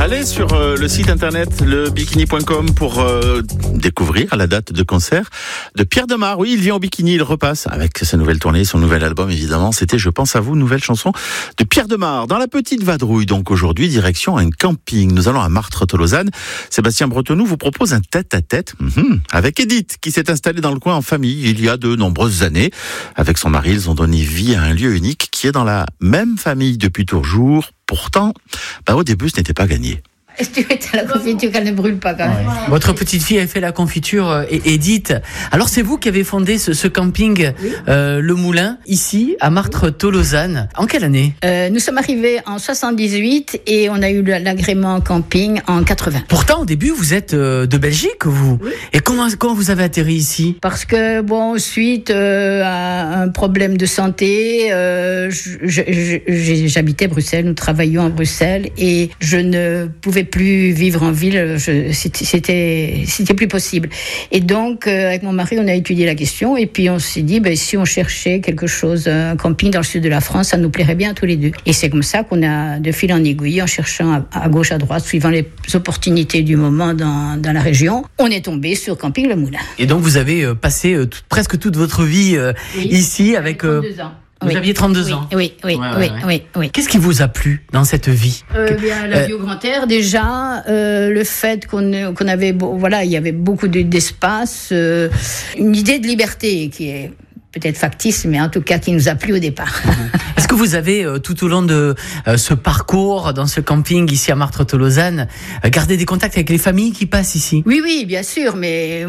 Allez sur le site internet lebikini.com pour découvrir la date de concert de Pierre Demar. Oui, il vient au bikini, il repasse avec sa nouvelle tournée, son nouvel album évidemment. C'était Je pense à vous, nouvelle chanson de Pierre Demar. Dans la petite vadrouille, donc aujourd'hui, direction un camping. Nous allons à Martres-Tolosane. Sébastien Bretonneau vous propose un tête-à-tête avec Edith, qui s'est installée dans le coin en famille il y a de nombreuses années. Avec son mari, ils ont donné vie à un lieu unique qui est dans la même famille depuis toujours. Pourtant, au début, ce n'était pas gagné. Est-ce que tu es à la confiture qu'elle ne brûle pas quand même? Ouais. Votre petite fille a fait la confiture, Edith. Alors c'est vous qui avez fondé ce camping, oui. Le Moulin, ici à Martres-Tolosane. En quelle année? Nous sommes arrivés en 78 et on a eu l'agrément camping en 80. Pourtant au début vous êtes de Belgique, vous. Oui. Et comment vous avez atterri ici? Parce que suite à un problème de santé, j'habitais Bruxelles, nous travaillions à Bruxelles et je ne pouvais plus vivre en ville, c'était plus possible. Et donc, avec mon mari, on a étudié la question et puis on s'est dit, si on cherchait quelque chose, un camping dans le sud de la France, ça nous plairait bien tous les deux. Et c'est comme ça qu'on a, de fil en aiguille, en cherchant à gauche, à droite, suivant les opportunités du moment dans la région, on est tombé sur Camping Le Moulin. Et donc, vous avez passé presque toute votre vie ici avec... 32 ans. Vous aviez 32 ans. Oui. Qu'est-ce qui vous a plu dans cette vie? La vie au grand air, déjà, le fait qu'on avait, il y avait beaucoup d'espace, une idée de liberté qui est peut-être factice, mais en tout cas qui nous a plu au départ. Est-ce que vous avez, tout au long de ce parcours dans ce camping ici à Martres-Tolosane, gardé des contacts avec les familles qui passent ici? Oui, bien sûr, mais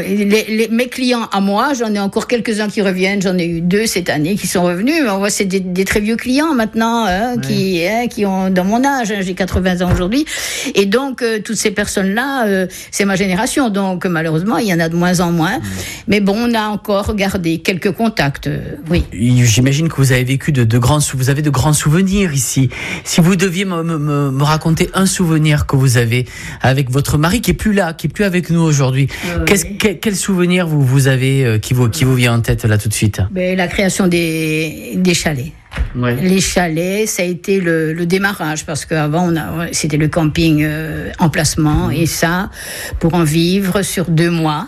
mes clients à moi, j'en ai encore quelques-uns qui reviennent, j'en ai eu 2 cette année qui sont revenus, mais on voit c'est des très vieux clients maintenant, qui ont dans mon âge, j'ai 80 ans aujourd'hui, et donc toutes ces personnes-là, c'est ma génération, donc malheureusement il y en a de moins en moins, mais bon, on a encore gardé quelques contacts, oui. J'imagine que vous avez vécu vous avez de grands souvenirs ici. Si vous deviez me raconter un souvenir que vous avez avec votre mari qui est plus là, qui est plus avec nous aujourd'hui, quel souvenir vous avez qui vous vient en tête là tout de suite? La création des chalets. Ouais. Les chalets, ça a été le démarrage parce qu'avant c'était le camping emplacement et ça, pour en vivre sur 2 mois.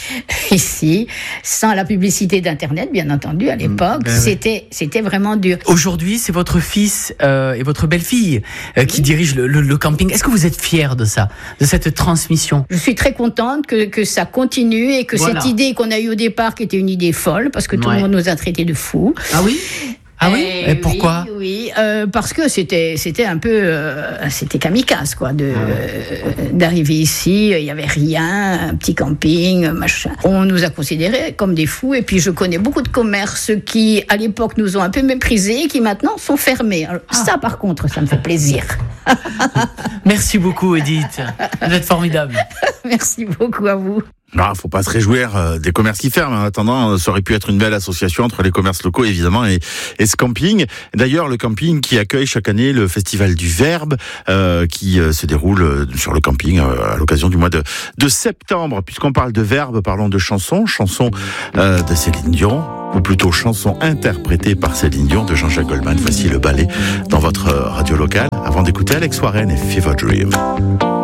Ici, sans la publicité d'internet, bien entendu, à l'époque, c'était vraiment dur. Aujourd'hui, c'est votre fils et votre belle-fille qui dirigent le camping. Est-ce que vous êtes fiers de ça, de cette transmission? Je suis très contente que ça continue et que cette idée qu'on a eue au départ, qui était une idée folle, parce que tout le monde nous a traités de fous. Ah oui? Ah oui? Et pourquoi? Oui, parce que c'était un peu, c'était kamikaze quoi, d'arriver ici. Il y avait rien, un petit camping, machin. On nous a considérés comme des fous. Et puis je connais beaucoup de commerces qui, à l'époque, nous ont un peu méprisés, et qui maintenant sont fermés. Alors, ça, par contre, ça me fait plaisir. Merci beaucoup, Edith. Vous êtes formidable. Merci beaucoup à vous. Faut pas se réjouir des commerces qui ferment. En attendant, ça aurait pu être une belle association entre les commerces locaux, évidemment, et ce camping. D'ailleurs, le camping qui accueille chaque année le Festival du Verbe, qui se déroule sur le camping à l'occasion du mois de septembre. Puisqu'on parle de Verbe, parlons de chansons de Céline Dion, ou plutôt chansons interprétées par Céline Dion de Jean-Jacques Goldman. Voici le ballet dans votre radio locale, avant d'écouter Alex Warren et Fever Dream.